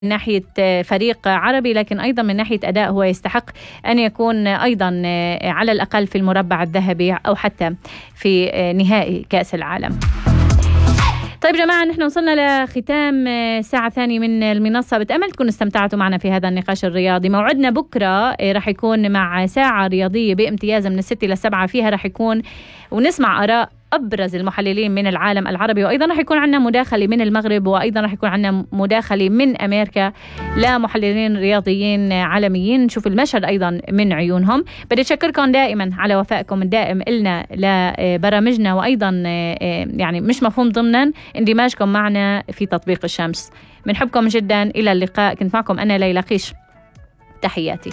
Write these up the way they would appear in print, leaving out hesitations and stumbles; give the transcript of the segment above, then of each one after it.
من ناحية فريق عربي، لكن أيضا من ناحية أداء هو يستحق أن يكون أيضا على الأقل في المربع الذهبي أو حتى في نهائي كأس العالم. طيب جماعة، نحن وصلنا لختام ساعة ثانية من المنصة. بتأمل تكونوا استمتعتوا معنا في هذا النقاش الرياضي. موعدنا بكرة رح يكون مع ساعة رياضية بامتياز من 6 إلى 7. فيها رح يكون ونسمع آراء أبرز المحللين من العالم العربي، وأيضا رح يكون عندنا مداخلة من المغرب، وأيضا رح يكون عندنا مداخلة من أمريكا لمحللين رياضيين عالميين، نشوف المشهد أيضا من عيونهم. بدي أشكركم دائما على وفائكم الدائم إلنا لبرامجنا، وأيضا يعني مش مفهوم ضمنا اندماجكم معنا في تطبيق الشمس. بنحبكم جدا، إلى اللقاء. كنت معكم أنا ليلى قيش، تحياتي.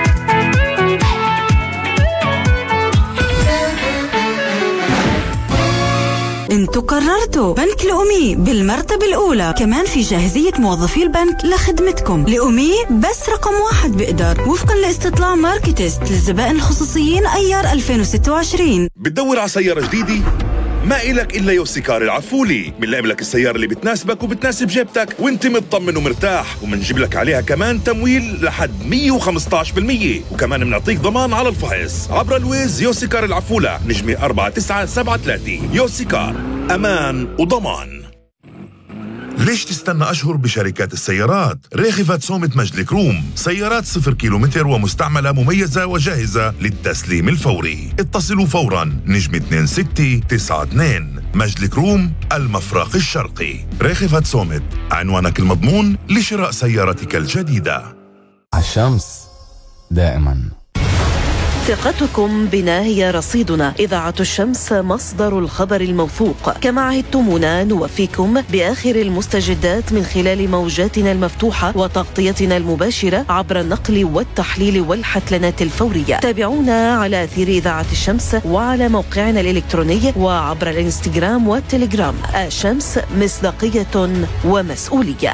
انتوا قررتوا بنك لأمي بالمرتبة الأولى، كمان في جاهزية موظفي البنك لخدمتكم. لأمي بس رقم 1 بقدر وفقا لاستطلاع ماركتست للزبائن الخصوصيين أيار 2026. بتدور على سيارة جديدة؟ ما إلك إلا يوسيكار العفولي. بنلاقي لك السيارة اللي بتناسبك وبتناسب جيبتك وانت مطمن ومرتاح، ومنجيب لك عليها كمان تمويل لحد 115%، وكمان بنعطيك ضمان على الفحص عبر الويز. يوسيكار العفولة، نجمة 4973. يوسيكار، أمان وضمان. ليش تستنى أشهر بشركات السيارات؟ ريخفت سومة مجلك روم، سيارات 0 كيلومتر ومستعملة مميزة وجاهزة للتسليم الفوري. اتصلوا فورا، نجمة 2692. مجلك روم، المفرق الشرقي. ريخفت سومة، عنوانك المضمون لشراء سيارتك الجديدة. الشمس دائما. ثقتكم بنا هي رصيدنا. إذاعة الشمس مصدر الخبر الموثوق. كما عهدتمونا نوفيكم بآخر المستجدات من خلال موجاتنا المفتوحة وتغطيتنا المباشرة عبر النقل والتحليل والحتلنات الفورية. تابعونا على أثير إذاعة الشمس وعلى موقعنا الإلكتروني وعبر الإنستغرام والتليجرام. الشمس، مصداقية ومسؤولية.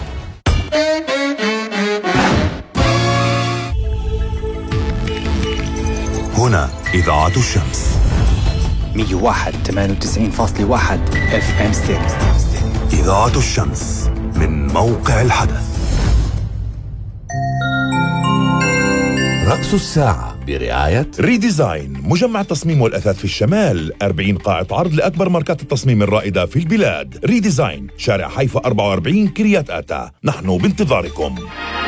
هنا إذاعة الشمس 101.98.1 FM ستيريو. إذاعة الشمس من موقع الحدث. رأس الساعة برعاية ريديزاين، مجمع التصميم والأثاث في الشمال. 40 قاعة عرض لأكبر ماركات التصميم الرائدة في البلاد. ريديزاين، شارع حيفا 44، كريات آتا. نحن بانتظاركم.